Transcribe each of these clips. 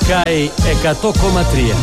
Sky 100,3.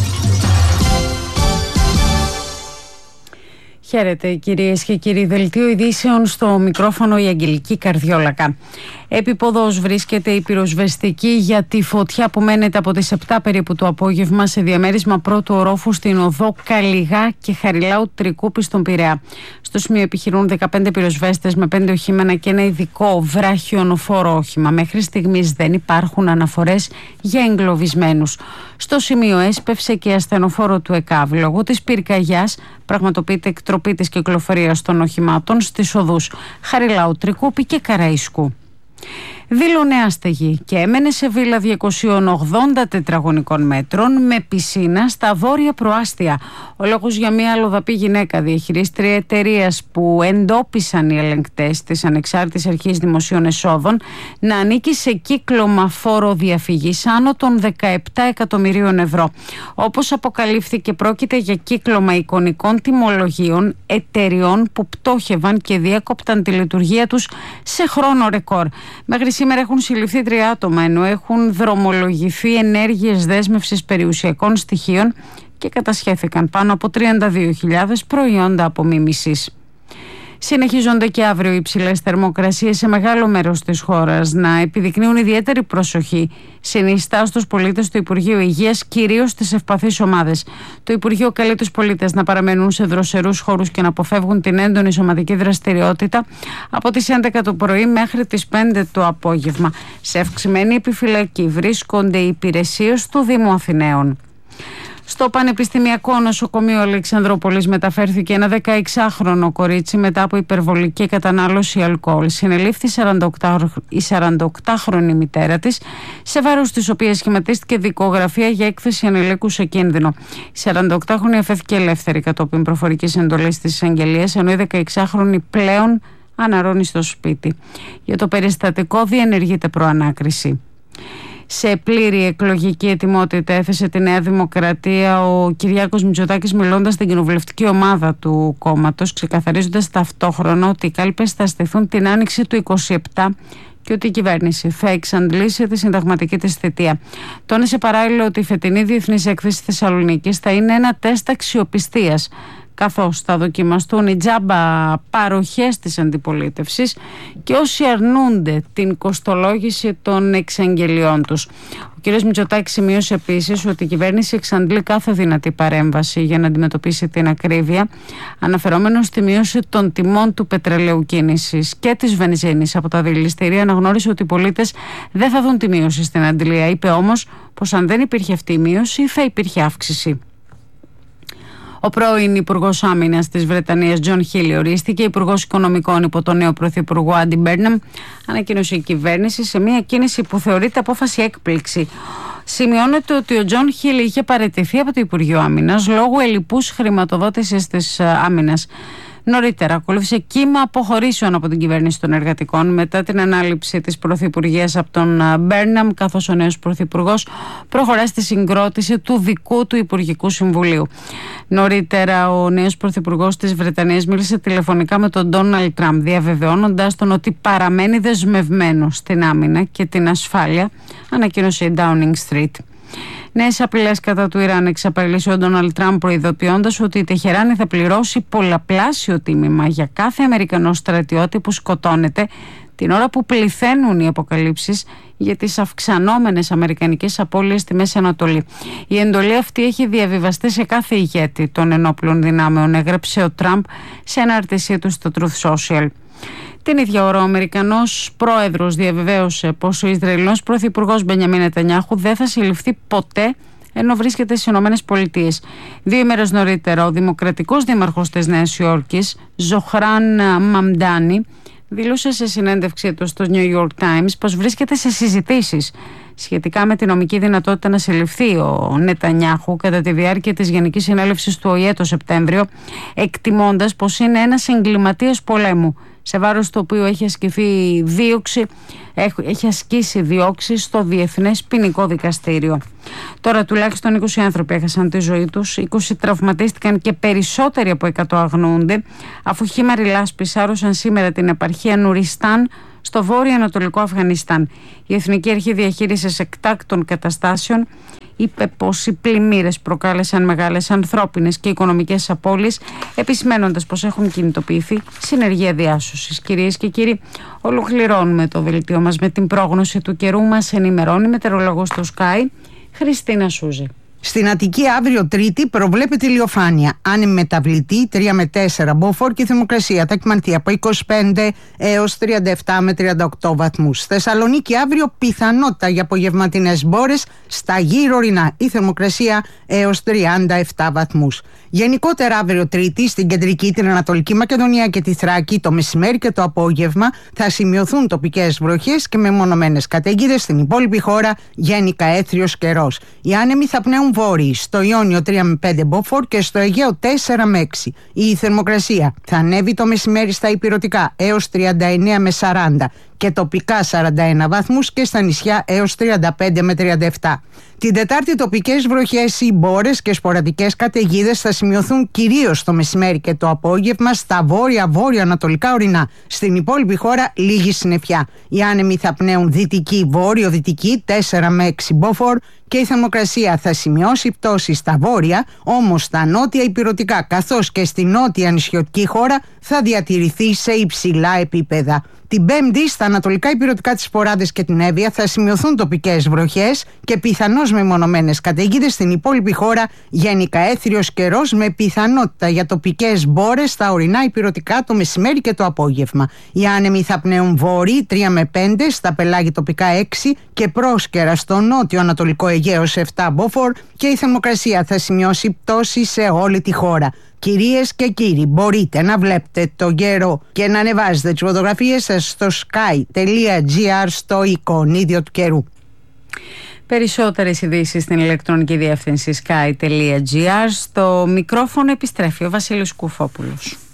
Χαίρετε κυρίες και κύριοι, δελτίο ειδήσεων, στο μικρόφωνο η Αγγελική Καρδιόλακα. Επίποδος βρίσκεται η πυροσβεστική για τη φωτιά που μένεται από τις 7 περίπου το απόγευμα σε διαμέρισμα πρώτου ορόφου στην οδό Καλιγά και Χαριλάου Τρικούπη στον Πειραιά. Στο σημείο επιχειρούν 15 πυροσβέστες με 5 οχήμενα και ένα ειδικό βράχιονοφόρο όχημα. Μέχρι στιγμής δεν υπάρχουν αναφορές για εγκλωβισμένους. Στο σημείο έσπευσε και ασθενοφόρο του ΕΚΑΒ. Λόγω της πυρκαγιάς πραγματοποιείται εκτροπή της κυκλοφορίας των οχημάτων στις οδούς Χαριλάου Τρικούπη και Καραϊσκού. Δήλωνε άστεγη και έμενε σε βίλα 280 τετραγωνικών μέτρων με πισίνα στα βόρεια προάστια. Ο λόγος για μια αλλοδαπή γυναίκα διαχειρίστρια εταιρείας που εντόπισαν οι ελεγκτές της Ανεξάρτητης Αρχής Δημοσίων Εσόδων να ανήκει σε κύκλωμα φόρο διαφυγής άνω των 17 εκατομμυρίων ευρώ. Όπως αποκαλύφθηκε, πρόκειται για κύκλωμα εικονικών τιμολογίων εταιριών που πτώχευαν και διέκοπταν τη λειτουργία τους σε χρόνο ρεκόρ. Μέχρι σήμερα έχουν συλληφθεί 3 άτομα, ενώ έχουν δρομολογηθεί ενέργειες δέσμευσης περιουσιακών στοιχείων και κατασχέθηκαν πάνω από 32.000 προϊόντα απομίμησης. Συνεχίζονται και αύριο οι υψηλές θερμοκρασίες σε μεγάλο μέρος της χώρας. Να επιδεικνύουν ιδιαίτερη προσοχή συνιστά στους πολίτες του Υπουργείου Υγείας, κυρίως στις ευπαθείς ομάδες. Το Υπουργείο καλεί τους πολίτες να παραμένουν σε δροσερούς χώρους και να αποφεύγουν την έντονη σωματική δραστηριότητα από τις 11 το πρωί μέχρι τις 5 το απόγευμα. Σε αυξημένη επιφυλακή βρίσκονται οι υπηρεσίες του Δήμου Αθηναίων. Στο Πανεπιστημιακό Νοσοκομείο Αλεξανδρούπολης μεταφέρθηκε ένα 16χρονο κορίτσι μετά από υπερβολική κατανάλωση αλκοόλ. Συνελήφθη η 48χρονη μητέρα της, σε βάρος της οποίας σχηματίστηκε δικογραφία για έκθεση ανηλίκου σε κίνδυνο. Η 48χρονη αφέθηκε ελεύθερη κατόπιν προφορικής εντολής της εισαγγελίας, ενώ η 16χρονη πλέον αναρρώνει στο σπίτι. Για το περιστατικό διενεργείται προανάκριση. Σε πλήρη εκλογική ετοιμότητα έθεσε τη Νέα Δημοκρατία ο Κυριάκος Μητσοτάκης, μιλώντας στην κοινοβουλευτική ομάδα του κόμματος, ξεκαθαρίζοντας ταυτόχρονα ότι οι κάλπες θα στηθούν την άνοιξη του 2027 και ότι η κυβέρνηση θα εξαντλήσει τη συνταγματική της θητεία. Τόνισε παράλληλα ότι η φετινή Διεθνής Έκθεση Θεσσαλονίκης θα είναι ένα τεστ αξιοπιστίας, καθώς θα δοκιμαστούν οι τζάμπα παροχές της αντιπολίτευσης και όσοι αρνούνται την κοστολόγηση των εξαγγελιών τους. Ο κ. Μητσοτάκης σημείωσε επίσης ότι η κυβέρνηση εξαντλεί κάθε δυνατή παρέμβαση για να αντιμετωπίσει την ακρίβεια, αναφερόμενος στη μείωση των τιμών του πετρελαίου κίνησης και της βενζίνης από τα δηληστήρια. Αναγνώρισε ότι οι πολίτες δεν θα δουν τη μείωση στην αντλία. Είπε όμως πως αν δεν υπήρχε αυτή η μείωση θα υπήρχε αύξηση. Ο πρώην Υπουργός Άμυνας της Βρετανίας Τζον Χίλι ορίστηκε Υπουργός Οικονομικών υπό τον νέο Πρωθυπουργό Άντι Μπέρναμ, ανακοίνωσε η κυβέρνηση σε μια κίνηση που θεωρείται απόφαση έκπληξη. Σημειώνεται ότι ο Τζον Χίλι είχε παραιτηθεί από το Υπουργείο Άμυνας λόγω ελλειπούς χρηματοδότησης της άμυνας. Νωρίτερα ακολούθησε κύμα αποχωρήσεων από την κυβέρνηση των εργατικών μετά την ανάληψη της πρωθυπουργίας από τον Μπέρναμ, καθώς ο νέος πρωθυπουργός προχωρά στη συγκρότηση του δικού του Υπουργικού Συμβουλίου. Νωρίτερα ο νέος πρωθυπουργός της Βρετανίας μίλησε τηλεφωνικά με τον Ντόναλντ Τραμπ, διαβεβαιώνοντας τον ότι παραμένει δεσμευμένος στην άμυνα και την ασφάλεια, ανακοίνωσε η Downing Street. Νέες απειλές κατά του Ιράν εξαπέλυσε ο Ντόναλντ Τραμπ, προειδοποιώντας ότι η Τεχεράνη θα πληρώσει πολλαπλάσιο τίμημα για κάθε Αμερικανό στρατιώτη που σκοτώνεται, την ώρα που πληθαίνουν οι αποκαλύψεις για τις αυξανόμενες αμερικανικές απώλειες στη Μέση Ανατολή. Η εντολή αυτή έχει διαβιβαστεί σε κάθε ηγέτη των ενόπλων δυνάμεων, έγραψε ο Τραμπ σε ανάρτησή του στο Truth Social. Την ίδια ώρα ο Αμερικανός πρόεδρος διαβεβαίωσε πως ο Ισραηλινός πρωθυπουργός Μπενιαμίν Νετανιάχου δεν θα συλληφθεί ποτέ ενώ βρίσκεται στις ΗΠΑ. 2 ημέρες νωρίτερα ο δημοκρατικός δήμαρχος της Νέας Υόρκης, Ζοχράν Μαμντάνι, δήλωσε σε συνέντευξή του στο New York Times πως βρίσκεται σε συζητήσεις σχετικά με τη νομική δυνατότητα να συλληφθεί ο Νετανιάχου κατά τη διάρκεια της Γενικής Συνέλευσης του ΟΗΕ το Σεπτέμβριο, εκτιμώντας πως είναι ένας εγκληματίας πολέμου, σε βάρος του οποίου έχει ασκήσει διώξη στο Διεθνές Ποινικό Δικαστήριο. Τώρα τουλάχιστον 20 άνθρωποι έχασαν τη ζωή τους, 20 τραυματίστηκαν και περισσότεροι από 100 αγνοούνται, αφού χήμαροι λάσπης άρρωσαν σήμερα την επαρχία Νουριστάν στο βόρειο-ανατολικό Αφγανιστάν. Η Εθνική Αρχή Διαχείρισης Εκτάκτων Καταστάσεων είπε πως οι πλημμύρες προκάλεσαν μεγάλες ανθρώπινες και οικονομικές απώλειες, επισημαίνοντας πως έχουν κινητοποιηθεί συνεργεία διάσωσης. Κυρίες και κύριοι, ολοκληρώνουμε το δελτίο μας με την πρόγνωση του καιρού. Μας ενημερώνει η μετεωρολόγος του Sky, Χριστίνα Σούζη. Στην Αττική αύριο Τρίτη προβλέπεται ηλιοφάνεια. Άνεμη μεταβλητή 3 με 4 μποφόρ και η θερμοκρασία θα κυμανθεί από 25 έως 37 με 38 βαθμούς. Θεσσαλονίκη αύριο πιθανότητα για απογευματινές μπόρες στα γύρω ορεινά. Η θερμοκρασία έως 37 βαθμούς. Γενικότερα αύριο Τρίτη στην κεντρική, την Ανατολική Μακεδονία και τη Θράκη το μεσημέρι και το απόγευμα θα σημειωθούν τοπικές βροχές και μεμονωμένες καταιγίδες. Στην υπόλοιπη χώρα γενικά έθριος καιρός. Οι άνεμοι θα πνέουν βόρειοι, στο Ιόνιο 3 με 5 μποφόρ και στο Αιγαίο 4 με 6. Η θερμοκρασία θα ανέβει το μεσημέρι στα ηπειρωτικά έως 39 με 40 και τοπικά 41 βαθμούς και στα νησιά έως 35 με 37. Την Τετάρτη τοπικές βροχές ή μπόρες και σποραδικές καταιγίδες θα σημειωθούν κυρίως το μεσημέρι και το απόγευμα στα βόρεια-βόρειο-ανατολικά ορεινά. Στην υπόλοιπη χώρα λίγη συννεφιά. Οι άνεμοι θα πνέουν δυτική-βόρειο-δυτική 4 με 6 μποφόρ και η θερμοκρασία θα σημειώσει πτώση στα βόρεια, όμως στα νότια ηπειρωτικά καθώς και στη νότια νησιωτική χώρα θα διατηρηθεί σε υψηλά επίπεδα. Την Πέμπτη στα ανατολικά ηπειρωτικά της Σποράδες και την Εύβοια θα σημειωθούν τοπικές βροχές και πιθανώς μεμονωμένες καταιγίδες. Στην υπόλοιπη χώρα γενικά έθριος καιρός με πιθανότητα για τοπικές μπόρες στα ορεινά ηπειρωτικά το μεσημέρι και το απόγευμα. Οι άνεμοι θα πνέουν βόρειοι 3 με 5, στα πελάγη τοπικά 6 και πρόσκαιρα στο νότιο ανατολικό Αιγαίο 7 μποφόρ και η θερμοκρασία θα σημειώσει πτώση σε όλη τη χώρα. Κυρίες και κύριοι, μπορείτε να βλέπετε το καιρό και να ανεβάζετε τις φωτογραφίες σας στο sky.gr στο εικονίδιο του καιρού. Περισσότερες ειδήσεις στην ηλεκτρονική διεύθυνση sky.gr. Στο μικρόφωνο επιστρέφει ο Βασίλης Κουφόπουλος.